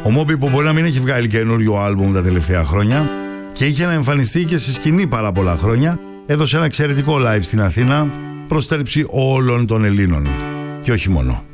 Ο Moby που μπορεί να μην έχει βγάλει καινούριο άλμπουμ τα τελευταία χρόνια και είχε να εμφανιστεί και σε σκηνή πάρα πολλά χρόνια, έδωσε ένα εξαιρετικό live στην Αθήνα προς στέρψη όλων των Ελλήνων. Και όχι μόνο.